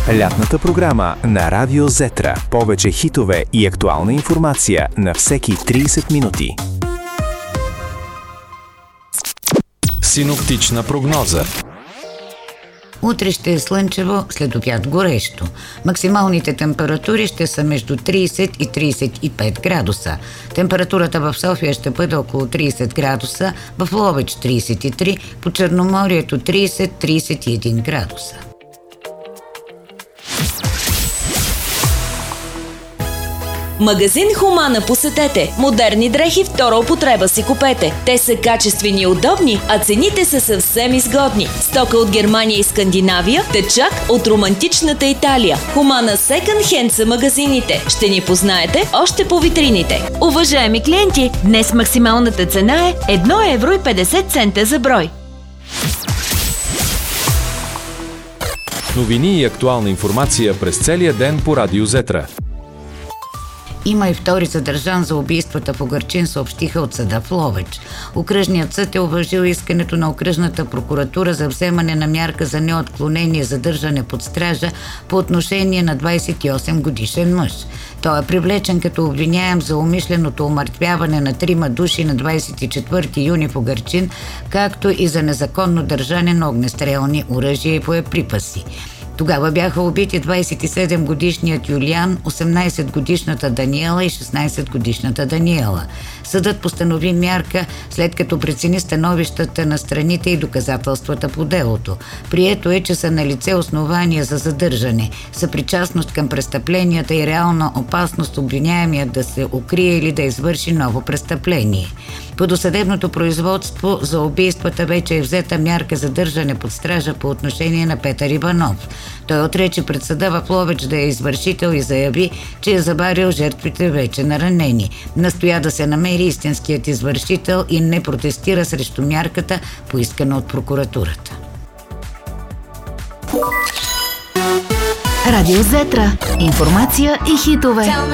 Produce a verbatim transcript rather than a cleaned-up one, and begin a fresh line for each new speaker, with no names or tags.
Лятната програма на Радио Зетра. Повече хитове и актуална информация на всеки трийсет минути. Синоптична прогноза.
Утре ще е слънчево, след обяд горещо. Максималните температури ще са между трийсет и трийсет и пет градуса. Температурата в София ще бъде около трийсет градуса, в Ловеч трийсет и три, по Черноморието трийсет до трийсет и един градуса.
Магазин Хумана посетете. Модерни дрехи втора употреба си купете. Те са качествени и удобни, а цените са съвсем изгодни. Стока от Германия и Скандинавия, течак от романтичната Италия. Хумана Секънд Хенд са магазините. Ще ни познаете още по витрините.
Уважаеми клиенти, днес максималната цена е едно евро и петдесет цента за брой.
Новини и актуална информация през целия ден по Радио Зетра.
Има и втори задържан за убийствата в Угърчин, съобщиха от съда в Ловеч. Окръжният съд е уважил искането на окръжната прокуратура за вземане на мярка за неотклонение задържане под стража по отношение на двайсет и осем годишен мъж. Той е привлечен като обвиняем за умишленото умъртвяване на трима души на двайсет и четвърти юни в Угърчин, както и за незаконно държане на огнестрелни оръжия и боеприпаси. Тогава бяха убити двайсет и седем годишният Юлиан, осемнайсет годишната Даниела и шестнайсет годишната Даниела. Съдът постанови мярка, след като прецени становищата на страните и доказателствата по делото. Прието е, че са налице основания за задържане, съпричастност към престъпленията и реална опасност обвиняемият да се укрие или да извърши ново престъпление. По досъдебното производство за убийствата вече е взета мярка за държане под стража по отношение на Петър Иванов. Той отрече пред съда в Ловеч да е извършител и заяви, че е забарил жертвите вече наранени. Настоя да се намери истинският извършител и не протестира срещу мярката, поискана от прокуратурата.
Радио Зетра. Информация и хитове.